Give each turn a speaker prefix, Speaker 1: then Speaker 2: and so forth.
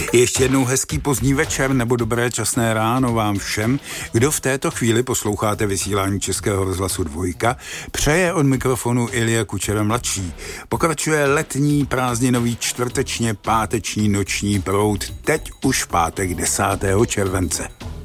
Speaker 1: Ještě jednou hezký pozdní večer nebo dobré časné ráno vám všem, kdo v této chvíli posloucháte vysílání Českého rozhlasu Dvojka. Přeje od mikrofonu Ilja Kučera mladší. Pokračuje letní prázdninový čtvrtečně páteční noční proud, teď už v pátek 10. července.